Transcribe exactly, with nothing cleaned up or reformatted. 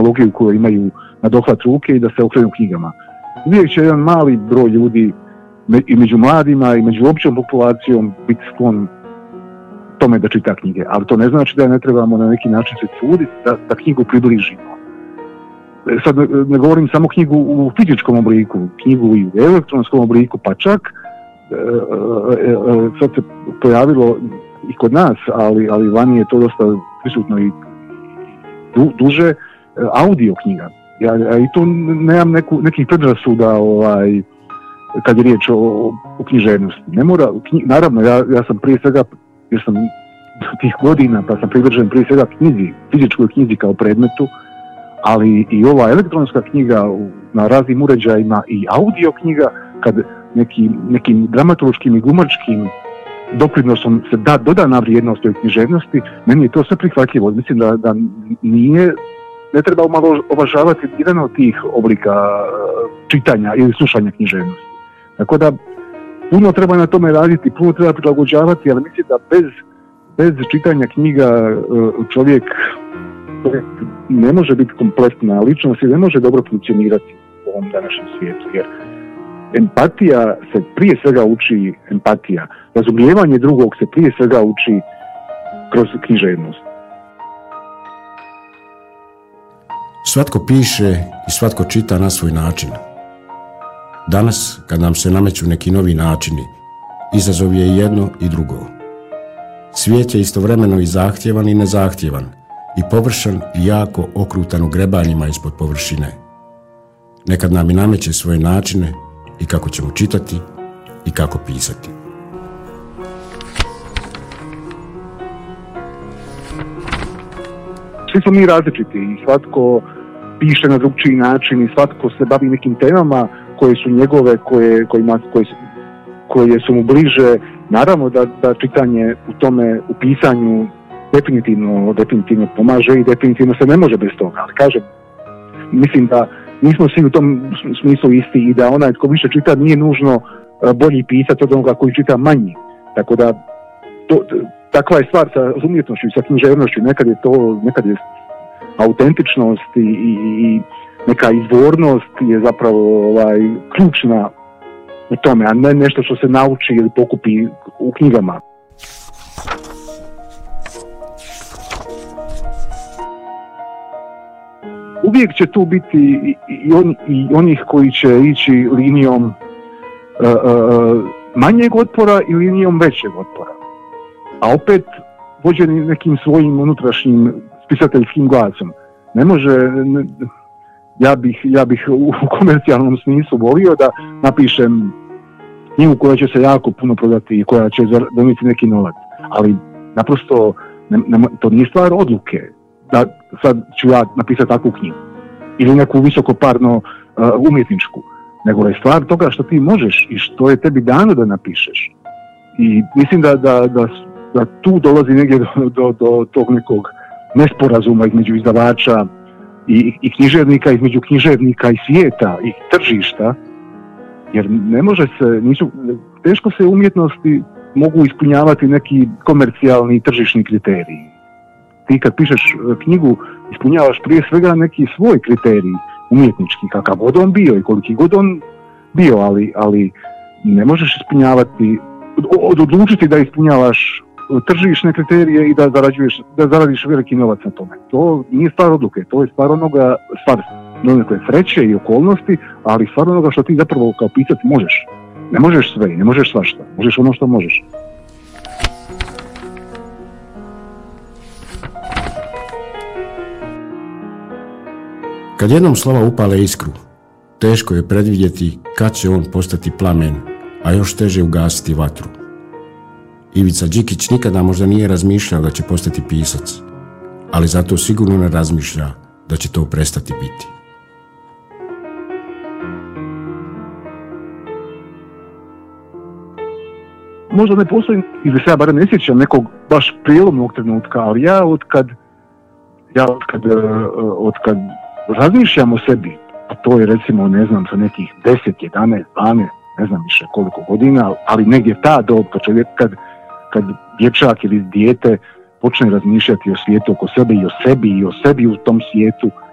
tehnologiju koju imaju na dohvat ruke i da se okrenu knjigama. Uvijek će jedan mali broj ljudi i među mladima i među općom populacijom biti sklon tome da čita knjige, ali to ne znači da ne trebamo na neki način se truditi da, da knjigu približimo. Sad ne, ne govorim samo knjigu u fizičkom obliku, knjigu i u elektronskom obliku, pa čak e, e, e, sad se pojavilo i kod nas, ali, ali vani je to dosta prisutno i du, duže, audio knjiga. Ja, ja i tu nemam neku, nekih predrasuda ovaj, kad je riječ o, o književnosti. Ne mora, knji, naravno, ja, ja sam prije svega, jer sam tih godina, pa sam privržen prije svega knjizi, fizičkoj knjizi kao predmetu, ali i ova elektronska knjiga na raznim uređajima i audio knjiga, kad neki, nekim dramaturškim i glumačkim doprinosom se da dodana vrijednost toj književnosti, meni je to sve prihvatljivo. Mislim da, da nije, ne treba malo uvažavati jedan od tih oblika čitanja ili slušanja književnosti. Tako da puno treba na tome raditi, puno treba prilagođavati, ali mislim da bez, bez čitanja knjiga čovjek, čovjek ne može biti kompletna ličnost i ne može dobro funkcionirati u ovom današnjem svijetu, jer empatija se prije svega uči, empatija, razumijevanje drugog se prije svega uči kroz književnost. Svatko piše i svatko čita na svoj način. Danas, kad nam se nameću neki novi načini, izazov je jedno i drugo. Svijet je istovremeno i zahtjevan i nezahtjevan, i površan i jako okrutan u grebanjima ispod površine. Nekad nam i nameće svoje načine i kako ćemo čitati i kako pisati. Svi smo mi različiti i svatko piše na drugčiji način i svatko se bavi nekim temama koje su njegove, koje, kojima, koje, koje su mu bliže. Naravno da, da čitanje u tome, u pisanju definitivno, definitivno pomaže i definitivno se ne može bez toga. Ali kažem, mislim da nismo svi u tom smislu isti i da onaj tko više čita nije nužno bolji pisac od onoga koji čita manji. Tako da to, takva je stvar sa umjetnošću i sa književnošću. Nekad je to, nekad je autentičnost i, i, i neka izvornost je zapravo ovaj, ključna u tome, a ne nešto što se nauči ili pokupi u knjigama. Uvijek će tu biti i, i, on, i onih koji će ići linijom uh, uh, manjeg otpora i linijom većeg otpora. A opet vođeni nekim svojim unutrašnjim spisateljskim glasom. Ne može, ne, ja bih, ja bih u komercijalnom smislu volio da napišem knjigu koja će se jako puno prodati i koja će donijeti neki novac. Ali naprosto ne, ne, to nije stvar odluke da sad ću ja napisati takvu knjigu ili neku visokoparno uh, umjetničku, nego je stvar toga što ti možeš i što je tebi dano da napišeš. I mislim da, da, da, da tu dolazi negdje do, do, do tog nekog nesporazuma između izdavača i, i književnika, između književnika i svijeta i tržišta, jer ne može se, nisu, teško se umjetnosti mogu ispunjavati neki komercijalni i tržišni kriteriji. Ti kad pišeš knjigu ispunjavaš prije svega neki svoj kriterij umjetnički, kakav god on bio i koliki god on bio, ali, ali ne možeš ispunjavati, od, odlučiti da ispunjavaš tržišne kriterije i da zarađuješ, da zaradiš veliki novac na tome. To nije stvar odluke, to je stvar onoga, stvar nekoj sreće i okolnosti, ali stvar onoga što ti zapravo kao pisac možeš. Ne možeš sve, ne možeš svašta, možeš ono što možeš. Kad jednom slova upale iskru, teško je predvidjeti kad će on postati plamen, a još teže ugasiti vatru. Ivica Đikić nikada možda nije razmišljao da će postati pisac, ali zato sigurno ne razmišlja da će to prestati biti. Možda ne postoji, ili se ja barem ne sjećam nekog baš prijelomnog trenutka, ali ja od kad, ja od kad, od kad razmišljam o sebi, a to je recimo, ne znam, sa nekih deset, jedanaest, dvanaest, ne znam više koliko godina, ali negdje ta dob kad čovjek, kad, kad dječak ili dijete počne razmišljati o svijetu oko sebe i o sebi i o sebi u tom svijetu,